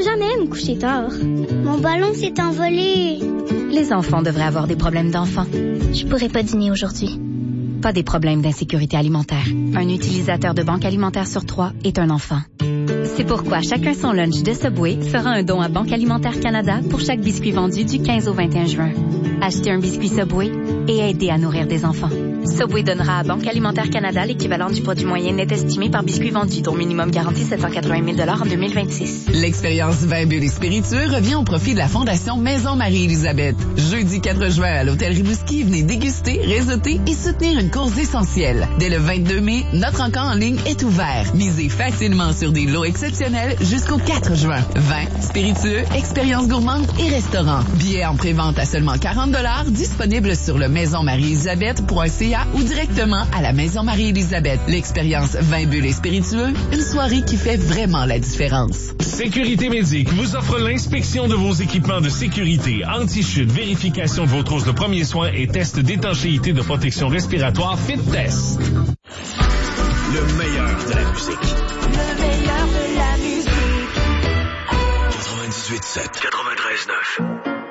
jamais me coucher tard. Mon ballon s'est envolé. Les enfants devraient avoir des problèmes d'enfants. Je pourrais pas dîner aujourd'hui. Pas des problèmes d'insécurité alimentaire. Un utilisateur de Banque Alimentaire sur 3 est un enfant. C'est pourquoi Chacun son lunch de Subway fera un don à Banque Alimentaire Canada pour chaque biscuit vendu du 15 au 21 juin. Achetez un biscuit Subway et aidez à nourrir des enfants. Subway donnera à Banque Alimentaire Canada l'équivalent du produit moyen net estimé par biscuit vendu, dont minimum garanti 780 000 en 2026. L'expérience vin, bulles et spiritueux revient au profit de la Fondation Maison Marie-Élisabeth. Jeudi 4 juin à l'Hôtel Rimouski, venez déguster, réseauter et soutenir une cause essentielle. Dès le 22 mai, notre encamp en ligne est ouvert. Misez facilement sur des lots exceptionnels jusqu'au 4 juin. Vin, spiritueux, expériences gourmandes et restaurants. Billets en pré-vente à seulement 40 $, disponibles sur le maisonmarie-élisabeth.ca ou directement à la Maison Marie-Élisabeth. L'expérience vin, bulles et spiritueux, une soirée qui fait vraiment la différence. Sécurité Médic vous offre l'inspection de vos équipements de sécurité, anti-chute, vérification de vos trousses de premiers soins et test d'étanchéité de protection respiratoire Fit Test. Le meilleur de la musique. Le meilleur de la musique. 98.7. 93.9.